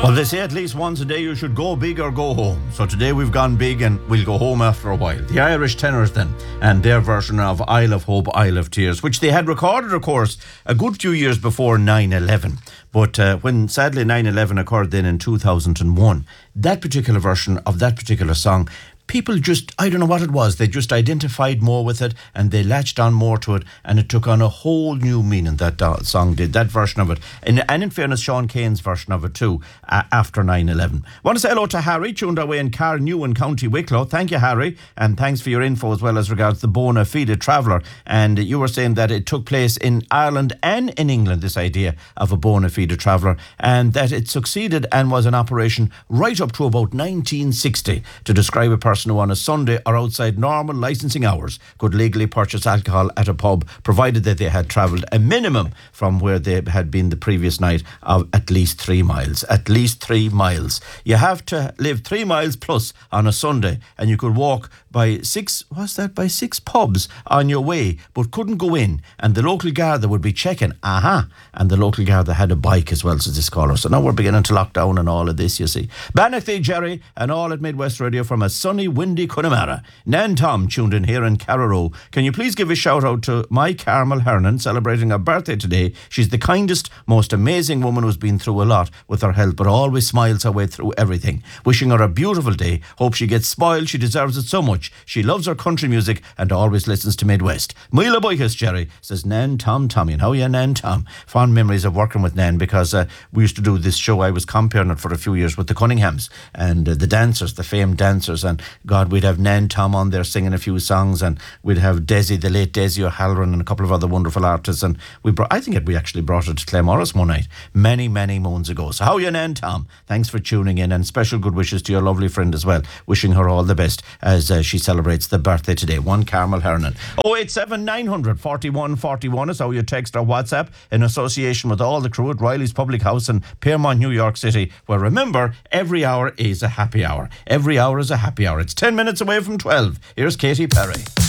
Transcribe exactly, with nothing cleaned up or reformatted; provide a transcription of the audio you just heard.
Well, they say at least once a day you should go big or go home. So today we've gone big and we'll go home after a while. The Irish Tenors then, and their version of Isle of Hope, Isle of Tears, which they had recorded, of course, a good few years before nine eleven. But uh, when sadly nine eleven occurred then in two thousand one, that particular version of that particular song, people just, I don't know what it was, they just identified more with it and they latched on more to it, and it took on a whole new meaning, that uh, song did, that version of it. And, and in fairness, Sean Kane's version of it too, uh, after nine eleven. Want to say hello to Harry, tuned away in Carnew in County Wicklow. Thank you, Harry, and thanks for your info as well as regards the bona fide traveller. And you were saying that it took place in Ireland and in England, this idea of a bona fide traveller, and that it succeeded and was in operation right up to about nineteen sixty to describe a person who on a Sunday or outside normal licensing hours could legally purchase alcohol at a pub, provided that they had travelled a minimum from where they had been the previous night of at least three miles. At least three miles. You have to live three miles plus on a Sunday, and you could walk by six, what's that, by six pubs on your way, but couldn't go in, and the local Garda would be checking, aha, and the local Garda had a bike as well, so this caller. So now we're beginning to lock down and all of this, you see. Bannockty, Jerry, and all at Midwest Radio from a sunny, windy Connemara. Nan Tom tuned in here in Carrow. Can you please give a shout out to my Carmel Hernan, celebrating her birthday today? She's the kindest, most amazing woman who's been through a lot with her health, but always smiles her way through everything. Wishing her a beautiful day. Hope she gets spoiled. She deserves it so much. She loves her country music and always listens to Midwest. Mila Boykas, Jerry, says Nan Tom Tommy. And how are you, Nan Tom? Fond memories of working with Nan, because uh, we used to do this show. I was comparing it for a few years with the Cunninghams and uh, the dancers, the famed dancers. And God, we'd have Nan Tom on there singing a few songs, and we'd have Desi, the late Desi O'Halloran, and a couple of other wonderful artists. And we brought, I think it, we actually brought it to Claremorris one night, many, many moons ago. So how are you, Nan Tom? Thanks for tuning in, and special good wishes to your lovely friend as well. Wishing her all the best as uh, she celebrates the birthday today. One Carmel Hernan. oh eight seven nine hundred forty-one forty-one is how you text or WhatsApp, in association with all the crew at Riley's Public House in Piermont, New York City, where remember, every hour is a happy hour. Every hour is a happy hour. It's ten minutes away from twelve. Here's Katy Perry.